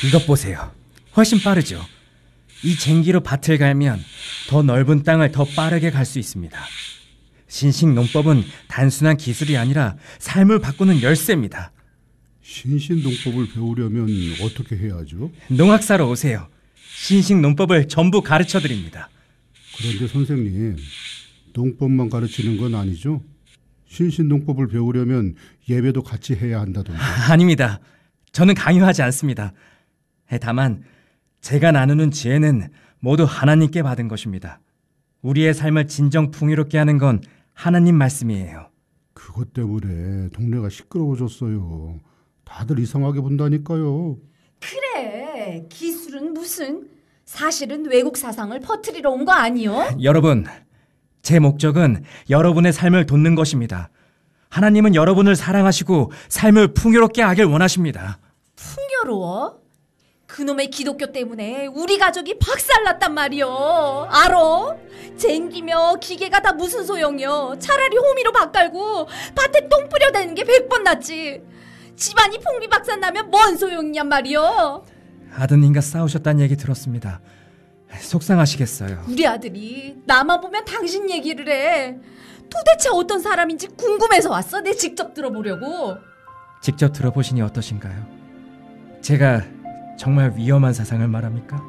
이것 보세요. 훨씬 빠르죠? 이 쟁기로 밭을 갈면 더 넓은 땅을 더 빠르게 갈 수 있습니다. 신식농법은 단순한 기술이 아니라 삶을 바꾸는 열쇠입니다. 신신농법을 배우려면 어떻게 해야 하죠? 농학사로 오세요. 신식농법을 전부 가르쳐드립니다. 그런데 선생님, 농법만 가르치는 건 아니죠? 신신농법을 배우려면 예배도 같이 해야 한다던데. 아닙니다. 저는 강요하지 않습니다. 다만 제가 나누는 지혜는 모두 하나님께 받은 것입니다. 우리의 삶을 진정 풍요롭게 하는 건 하나님 말씀이에요. 그것 때문에 동네가 시끄러워졌어요. 다들 이상하게 본다니까요. 그래, 기술은 무슨, 사실은 외국 사상을 퍼뜨리러 온 거 아니요? 여러분, 제 목적은 여러분의 삶을 돕는 것입니다. 하나님은 여러분을 사랑하시고 삶을 풍요롭게 하길 원하십니다. 풍요로워? 그놈의 기독교 때문에 우리 가족이 박살났단 말이요. 알어? 쟁기며 기계가 다 무슨 소용이요. 차라리 호미로 밭 갈고 밭에 똥 뿌려대는 게 100번 낫지. 집안이 풍비박산 나면 뭔 소용이냔 말이요. 아드님과 싸우셨다는 얘기 들었습니다. 속상하시겠어요. 우리 아들이 나만 보면 당신 얘기를 해. 도대체 어떤 사람인지 궁금해서 왔어. 내 직접 들어보려고. 직접 들어보시니 어떠신가요? 제가 정말 위험한 사상을 말합니까?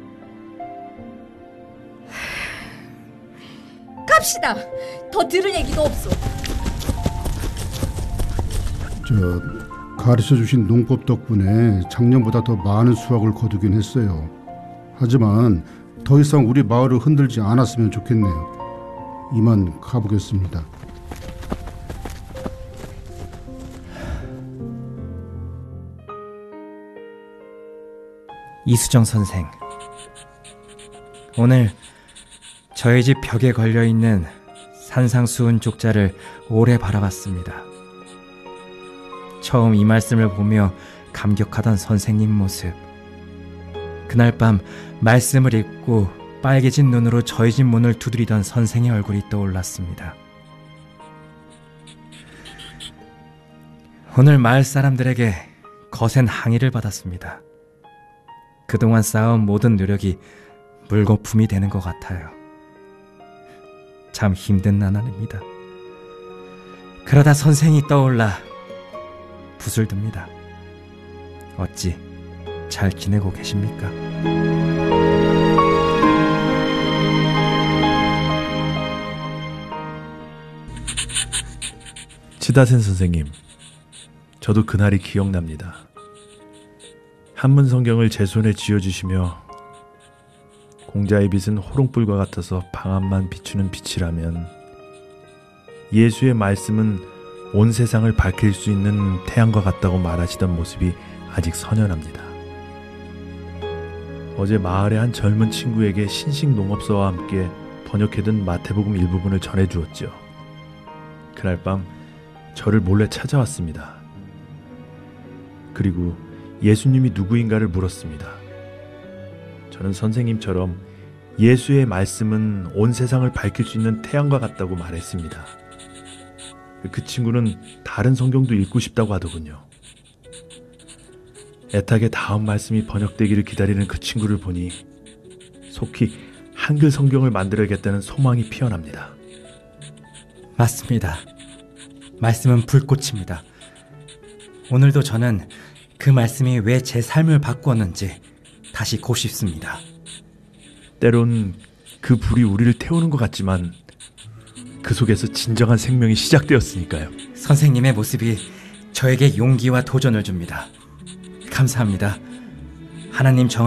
갑시다. 더 들을 얘기도 없어. 가르쳐주신 농법 덕분에 작년보다 더 많은 수확을 거두긴 했어요. 하지만 더 이상 우리 마을을 흔들지 않았으면 좋겠네요. 이만 가보겠습니다. 이수정 선생, 오늘 저희 집 벽에 걸려있는 산상수훈 족자를 오래 바라봤습니다. 처음 이 말씀을 보며 감격하던 선생님 모습, 그날 밤 말씀을 읽고 빨개진 눈으로 저희 집 문을 두드리던 선생의 얼굴이 떠올랐습니다. 오늘 마을 사람들에게 거센 항의를 받았습니다. 그동안 쌓아온 모든 노력이 물거품이 되는 것 같아요. 참 힘든 나날입니다. 그러다 선생이 떠올라 붓을 듭니다. 어찌 잘 지내고 계십니까? 치다센 선생님, 저도 그날이 기억납니다. 한문 성경을 제 손에 쥐어주시며 공자의 빛은 호롱불과 같아서 방안만 비추는 빛이라면 예수의 말씀은 온 세상을 밝힐 수 있는 태양과 같다고 말하시던 모습이 아직 선연합니다. 어제 마을의 한 젊은 친구에게 신식농업서와 함께 번역해둔 마태복음 일부분을 전해주었죠. 그날 밤 저를 몰래 찾아왔습니다. 그리고 예수님이 누구인가를 물었습니다. 저는 선생님처럼 예수의 말씀은 온 세상을 밝힐 수 있는 태양과 같다고 말했습니다. 그 친구는 다른 성경도 읽고 싶다고 하더군요. 애타게 다음 말씀이 번역되기를 기다리는 그 친구를 보니 속히 한글 성경을 만들어야겠다는 소망이 피어납니다. 맞습니다. 말씀은 불꽃입니다. 오늘도 저는 그 말씀이 왜 제 삶을 바꾸었는지 다시 곱씹습니다. 때론 그 불이 우리를 태우는 것 같지만 그 속에서 진정한 생명이 시작되었으니까요. 선생님의 모습이 저에게 용기와 도전을 줍니다. 감사합니다. 하나님 정